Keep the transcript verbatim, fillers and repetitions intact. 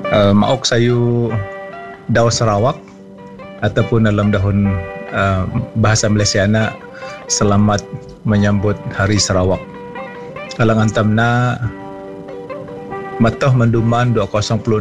uh, maok sayu Dau Sarawak ataupun dalam dahun uh, bahasa Malaysia na selamat menyambut Hari Sarawak. Alang antam na matoh menduman dua ribu dua puluh